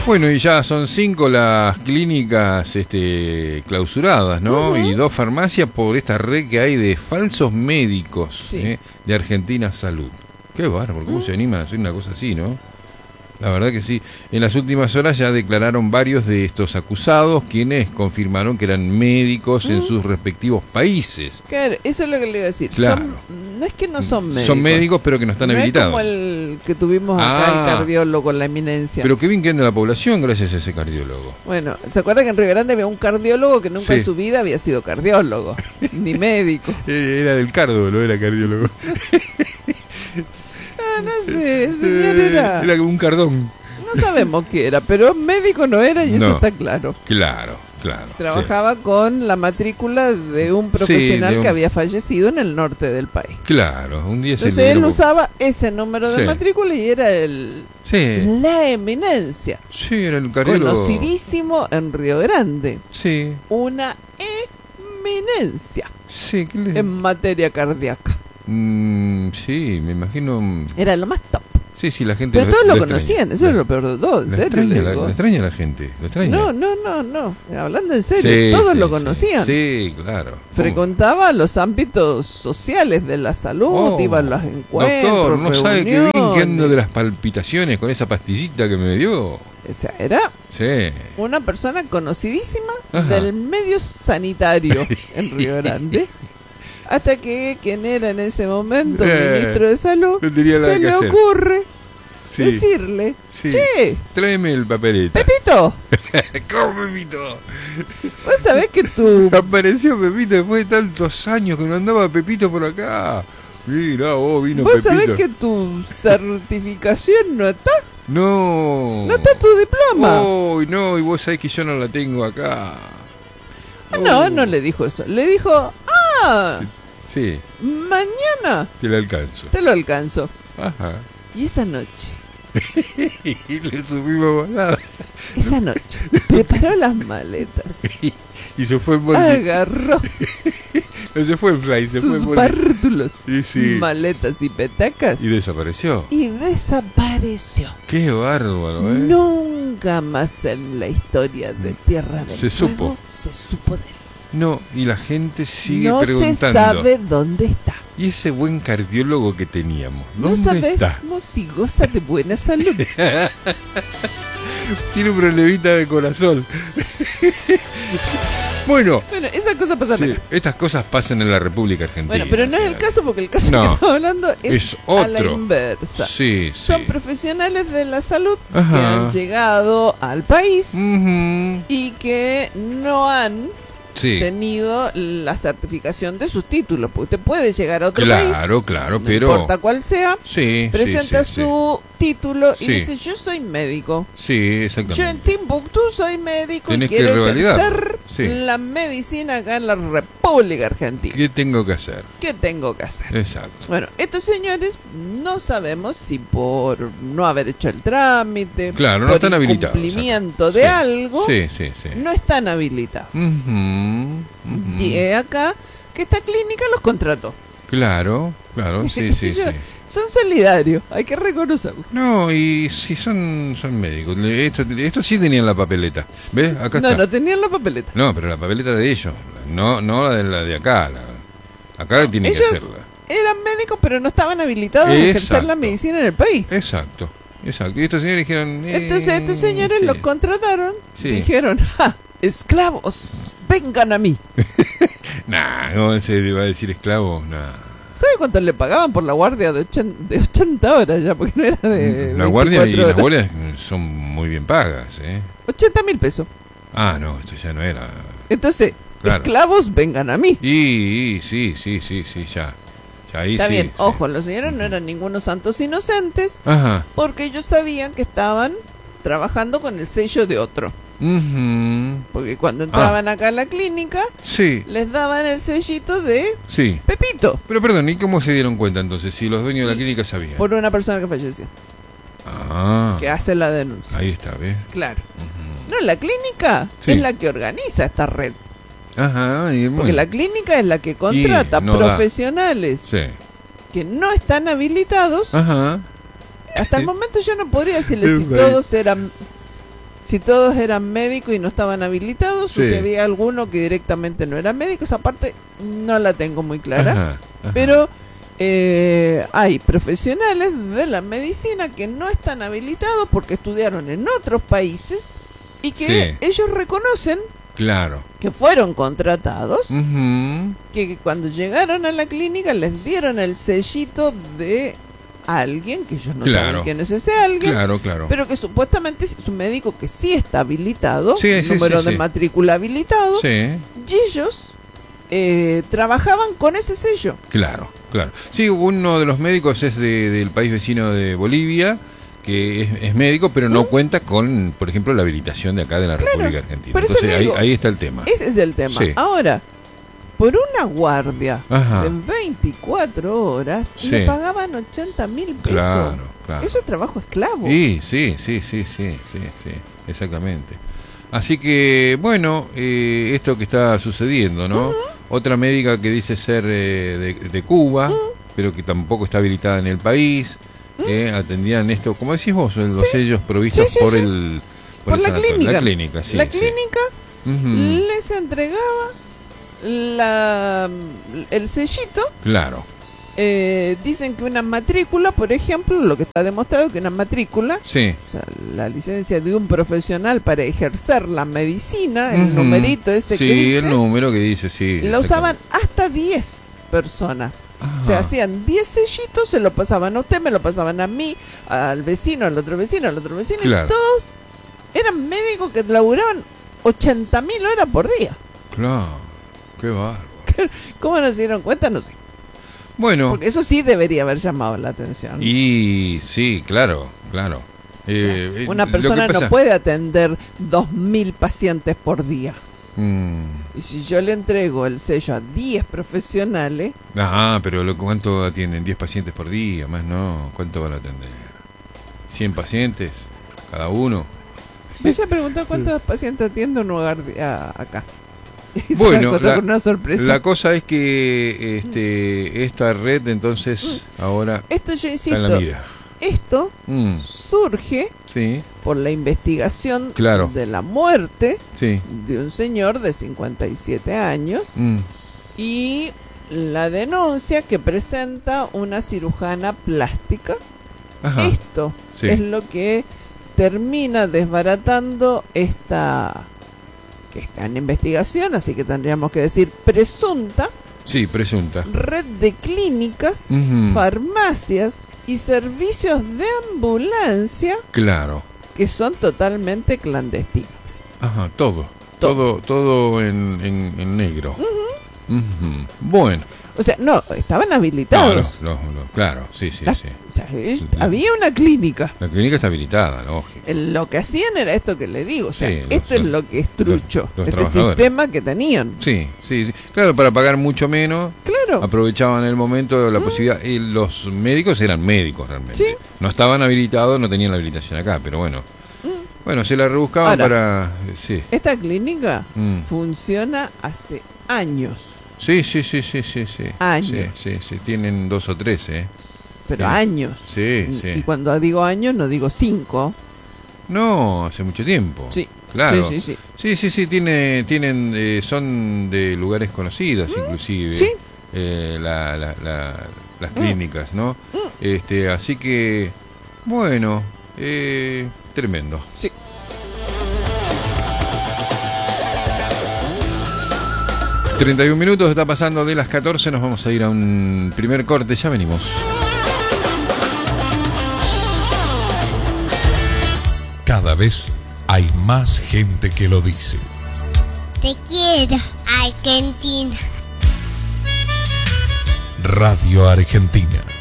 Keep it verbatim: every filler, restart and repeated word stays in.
Bueno, y ya son cinco las clínicas este, clausuradas, ¿no? Uh-huh. Y dos farmacias por esta red que hay de falsos médicos, sí. ¿eh? De Argentina Salud. Qué bárbaro, ¿cómo uh-huh. se animan a hacer una cosa así, no? La verdad que sí. En las últimas horas ya declararon varios de estos acusados, quienes confirmaron que eran médicos mm. en sus respectivos países. Claro, eso es lo que le iba a decir. Claro. Son, no es que no son médicos. Son médicos, pero que no están no habilitados. Es como el que tuvimos acá, ah, el cardiólogo, la eminencia. Pero qué bien que anda la población gracias a ese cardiólogo. Bueno, ¿se acuerda que en Río Grande había un cardiólogo que nunca sí. en su vida había sido cardiólogo, ni médico? Era del cardo, no era cardiólogo. No sé, el señor era... Era como un cardón. No sabemos qué era, pero médico no era y no, eso está claro. Claro, claro. Trabajaba sí. con la matrícula de un profesional sí, de un... que había fallecido en el norte del país. Claro, un día se Entonces él usaba ese número de sí. matrícula y era el... Sí. La eminencia. Sí, era el cardiólogo. Conocidísimo en Río Grande. Sí. Una eminencia. Sí, ¿qué le... en materia cardíaca. Mm, sí, me imagino. Era lo más top. Sí, sí, la gente. Pero lo, todos lo, lo conocían, eso la, es lo peor de todo. ¿En serio? Extraña la, la extraña la gente. Lo extraña. No, no, no, no. Hablando en serio, sí, todos sí, lo conocían. Sí, sí, claro. Frecuentaba ¿Cómo? los ámbitos sociales de la salud, oh, iba a los encuentros. Doctor, no reuniones. sabe qué bien que ando de las palpitaciones con esa pastillita que me dio. O sea, era sí. una persona conocidísima Ajá. del medio sanitario en Río Grande. Hasta que quien era en ese momento eh, ministro de salud no se le hacer. ocurre sí. decirle sí. che, tráeme el papelito. Pepito. ¿Cómo Pepito? Vos sabés que tu... Apareció Pepito después de tantos años que no andaba Pepito por acá. Mira, vos vino ¿Vos Pepito. sabés que tu certificación no está? No. No está tu diploma. Oh, no, y vos sabés que yo no la tengo acá. Ah, oh. No, no le dijo eso. Le dijo, ah... Sí. Mañana. Te lo alcanzo. Te lo alcanzo. Ajá. Y esa noche. y le subimos volada. Esa noche. Preparó las maletas. y se fue en Agarró. no se fue en fly, se sus fue en bártulos, sí, sí. maletas y petacas. Y desapareció. Y desapareció. Qué bárbaro, ¿eh? Nunca más en la historia de Tierra del Se Fuego supo. se supo de él. No, y la gente sigue no preguntando. No se sabe dónde está. Y ese buen cardiólogo que teníamos, ¿dónde no sabemos está? si goza de buena salud. Tiene un problemita de corazón. bueno. Bueno, esas cosas pasan sí, acá. Estas cosas pasan en la República Argentina. Bueno, pero no es el caso porque el caso no, que estamos hablando es, es otro. a la inversa. Sí, Son sí. profesionales de la salud Ajá. que han llegado al país uh-huh. y que no han sí. tenido la certificación de sus títulos, porque usted puede llegar a otro claro, país, claro, claro, no pero importa cuál sea, sí, presenta sí, sí, su sí. título y sí. dice yo soy médico. Sí, exactamente. Yo en Timbuktu soy médico Tenés y quiero que ejercer sí. la medicina acá en la República Argentina. ¿Qué tengo que hacer? ¿Qué tengo que hacer? Exacto. Bueno, estos señores no sabemos si por no haber hecho el trámite, claro, no por están habilitados. Cumplimiento de sí. algo, sí, sí, sí. no están habilitados. Uh-huh. Uh-huh. Y es acá que esta clínica los contrató. Claro, claro, sí, sí, sí. Son solidarios, hay que reconocerlo. No, y si son son médicos. Esto, esto sí tenían la papeleta. ¿Ves? Acá no, está. no tenían la papeleta. No, pero la papeleta de ellos. No, no la de la de acá. La, acá no, tiene que hacerla. Eran médicos, pero no estaban habilitados a ejercer la medicina en el país. Exacto, exacto. Y estos señores dijeron... Eh, Entonces estos señores sí. los contrataron, sí. dijeron, ¡ja! Esclavos, vengan a mí. Nah, no se iba a decir esclavos, nah. ¿Sabe cuánto le pagaban por la guardia de ochenta, de ochenta horas ya? Porque no era de la guardia y horas. las guardias son muy bien pagas, ¿eh? ochenta mil pesos. Ah, no, esto ya no era... Entonces, claro. esclavos, vengan a mí. Y, y sí, sí, sí, sí, ya. ya ahí Está sí, bien, sí. ojo, los señores no eran ningunos santos inocentes. Ajá. Porque ellos sabían que estaban trabajando con el sello de otro. Uh-huh. Porque cuando entraban ah. acá a la clínica, sí. les daban el sellito de sí. Pepito. Pero perdón, ¿y cómo se dieron cuenta entonces? Si los dueños de la clínica sabían. Por una persona que falleció. Ah. Que hace la denuncia. Ahí está, ¿ves? Claro. Uh-huh. No, la clínica sí. es la que organiza esta red. Ajá. Y Porque la clínica es la que contrata no profesionales sí. que no están habilitados. Ajá. Hasta el momento yo no podría decirles si todos eran si todos eran médicos y no estaban habilitados, Sí. o si había alguno que directamente no era médico. Esa parte no la tengo muy clara. Ajá, ajá. Pero eh, hay profesionales de la medicina que no están habilitados porque estudiaron en otros países y que Sí. ellos reconocen Claro. que fueron contratados, Ujú. que cuando llegaron a la clínica les dieron el sellito de alguien, que ellos no Claro. saben quién es ese alguien, Claro, claro. pero que supuestamente es un médico que sí está habilitado, Sí, sí, número sí, de sí. matrícula habilitado, Sí, y ellos eh, trabajaban con ese sello. claro, claro. Sí, uno de los médicos es de- del país vecino de Bolivia, que es, es médico, pero no cuenta con, por ejemplo, la habilitación de acá de la Claro, República Argentina. por eso Entonces ahí, digo, ahí está el tema. Ese es el tema. Sí. Ahora, por una guardia Ajá. de veinticuatro horas, Sí. le pagaban ochenta mil pesos. Claro, claro. Eso es trabajo esclavo. Sí, sí, sí, sí, sí, sí, sí, exactamente. Así que, bueno, eh, esto que está sucediendo, ¿no? Uh-huh. Otra médica que dice ser eh, de, de Cuba, Uh-huh. pero que tampoco está habilitada en el país, eh, atendían esto, como decís vos, los Sí. sellos provistos Sí, sí, por sí. el... Por el la sanatorio. clínica. La clínica, sí. la sí. clínica Ujú. les entregaba la, el sellito. Claro, Eh, dicen que una matrícula, por ejemplo, lo que está demostrado que una matrícula, sí. o sea, la licencia de un profesional para ejercer la medicina, el Ujú. numerito ese sí, que dice, el número que dice, sí. lo usaban exactamente. hasta diez personas. Ajá. O sea, hacían diez sellitos, se lo pasaban a usted, me lo pasaban a mí, al vecino, al otro vecino, al otro vecino, Claro. y todos eran médicos que laburaban ochenta mil horas por día. Claro, qué bárbaro. ¿Cómo no se dieron cuenta? No sé. Bueno, Porque eso sí debería haber llamado la atención. y sí, claro, claro. O sea, Eh, eh, una lo persona que pasa- no puede atender dos mil pacientes por día. Mm, Y si yo le entrego el sello a diez profesionales, ah, pero lo, ¿cuánto atienden? ¿diez pacientes por día? Más no, ¿cuánto van a atender? ¿cien pacientes cada uno? me ya preguntó cuántos pacientes atiende un hogar de- a- acá. Y se Bueno, encontró la- con una sorpresa. La cosa es que este esta red entonces ahora Esto yo está en la insisto, mira. esto Mm, surge sí, por la investigación Claro. de la muerte sí. de un señor de cincuenta y siete años Mm, y la denuncia que presenta una cirujana plástica. ajá. Esto Sí. es lo que termina desbaratando esta que está en investigación, así que tendríamos que decir presunta Sí, presunta. red de clínicas, Ujú, farmacias y servicios de ambulancia claro. que son totalmente clandestinos. Ajá, todo. Todo, todo en, en, en negro. Ujú. Bueno. O sea, no, estaban No, habilitados. no, no, no, claro, sí, sí, Las- sí. o sea, es- había una clínica. La clínica está habilitada, lógico. El- Lo que hacían era esto que le digo. O sea, Sí, los- esto es los- lo que es trucho. los este trabajadores. sistema que tenían. Sí, sí, sí. Claro, para pagar mucho menos, Claro. aprovechaban el momento, la posibilidad. Y los médicos eran médicos realmente. Sí. No estaban habilitados, no tenían la habilitación acá, pero bueno. Bueno, se la rebuscaban Ahora. para. Sí. Esta clínica Mm. funciona hace años. Sí, sí, sí, sí, sí, sí. Años. Sí, sí, sí. Tienen dos o tres, ¿eh? Pero Sí. años. Sí, Y- sí. Y cuando digo años, no digo cinco. No, hace mucho tiempo. Sí. Claro. Sí, sí, sí. Sí, sí, sí, tiene, tienen, eh, son de lugares conocidos, inclusive. sí. eh, la- la- la- las Mm. clínicas, ¿no? Este, así que, bueno, eh, tremendo. Sí. treinta y un minutos, está pasando de las catorce, nos vamos a ir a un primer corte, ya venimos. Cada vez hay más gente que lo dice. Te quiero, Argentina. Radio Argentina.